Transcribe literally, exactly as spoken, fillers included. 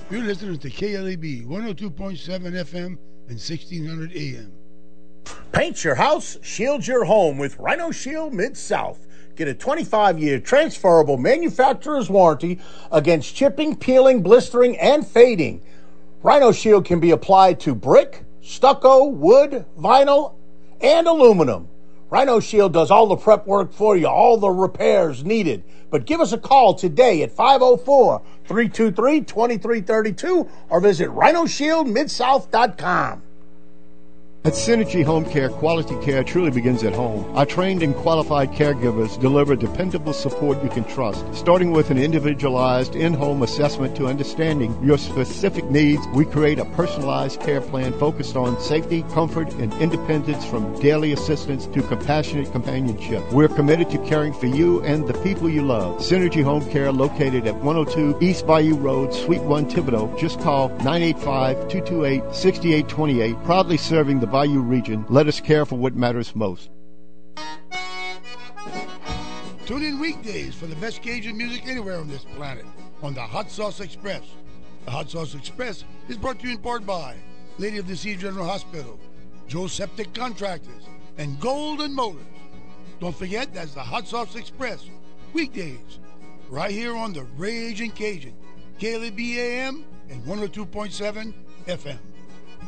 You're listening to K L A B one oh two point seven F M and sixteen hundred A M. Paint your house, shield your home with Rhino Shield Mid-South. Get a twenty-five year transferable manufacturer's warranty against chipping, peeling, blistering, and fading. Rhino Shield can be applied to brick, stucco, wood, vinyl, and aluminum. Rhino Shield does all the prep work for you, all the repairs needed. But give us a call today at five oh four, three two three, two three three two or visit rhino shield mid south dot com. At Synergy Home Care, quality care truly begins at home. Our trained and qualified caregivers deliver dependable support you can trust. Starting with an individualized in-home assessment to understanding your specific needs, we create a personalized care plan focused on safety, comfort, and independence from daily assistance to compassionate companionship. We're committed to caring for you and the people you love. Synergy Home Care, located at one oh two East Bayou Road, Suite one, Thibodaux. Just call nine eight five, two two eight, six eight two eight. Proudly serving the Bayou region. Let us care for what matters most. Tune in weekdays for the best Cajun music anywhere on this planet on the Hot Sauce Express. The Hot Sauce Express is brought to you in part by Lady of the Sea General Hospital, Joe Septic Contractors, and Golden Motors. Don't forget, that's the Hot Sauce Express, weekdays, right here on the Raging Cajun, K L A B A M and one oh two point seven F M.